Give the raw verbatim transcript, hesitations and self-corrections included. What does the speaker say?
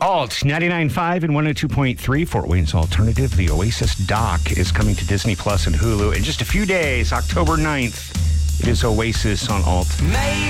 Alt ninety-nine point five and one oh two point three, Fort Wayne's Alternative. The Oasis doc is coming to Disney Plus and Hulu in just a few days, October ninth. It is Oasis on Alt.